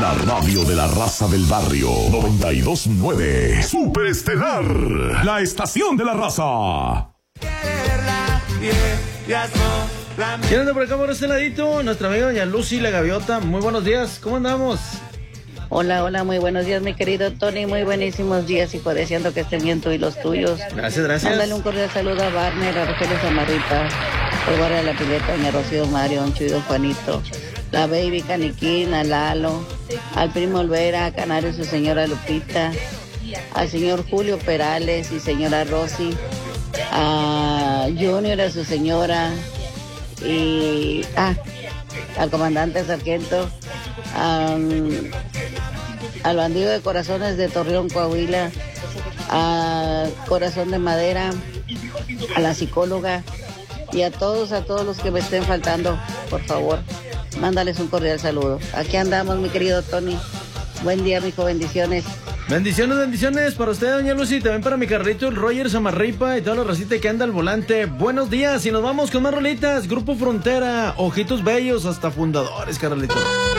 La radio de la raza del barrio. 92.9. Superestelar. La estación de la raza. ¿Quién anda por acá por este ladito? Nuestra amiga doña Lucy la Gaviota. Muy buenos días, ¿cómo andamos? Hola, hola, muy buenos días, mi querido Tony. Muy buenísimos días, hijo, deseando que estén bien tú y los tuyos. Gracias, gracias. Mándale un cordial saludo a Barner, a Rogelio Samarripa, el guardia de la pileta, doña Rocío Mario, don Chuy, don Juanito, la baby Caniquín, a Lalo, al primo Olvera, a Canario y su señora Lupita, al señor Julio Perales y señora Rosy, a Junior, a su señora, y al comandante sargento, al bandido de corazones de Torreón, Coahuila, a Corazón de Madera, a la psicóloga y a todos los que me estén faltando, por favor, mándales un cordial saludo. Aquí andamos, mi querido Tony. Buen día, mijo, bendiciones. Bendiciones, bendiciones para usted, doña Lucy, también para mi carrito, el Roger Samarripa y toda la racita que anda al volante. Buenos días y nos vamos con más rolitas. Grupo Frontera, Ojitos Bellos hasta Fundadores, carnalito.